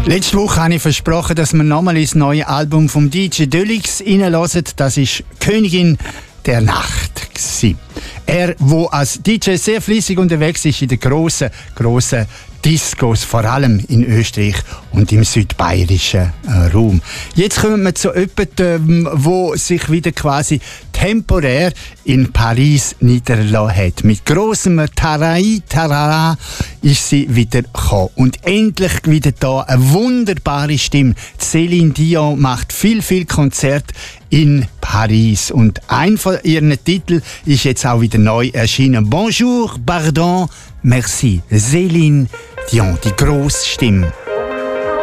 Letzte Woche habe ich versprochen, dass wir nochmal ins neue Album vom DJ Deluxe reinhören. Das ist Königin der Nacht gewesen. Er, wo als DJ sehr fließig unterwegs ist in den grossen Discos, vor allem in Österreich und im südbayerischen Raum. Jetzt kommen wir zu jemandem, wo sich wieder quasi temporär in Paris niedergelassen hat. Mit grossem Tarara ist sie wieder gekommen. Und endlich wieder da eine wunderbare Stimme. Céline Dion macht viel Konzerte in Paris. Und ein von ihren Titeln ist jetzt auch wieder neu erschienen. Bonjour, pardon, merci. Céline Dion, die grosse Stimme.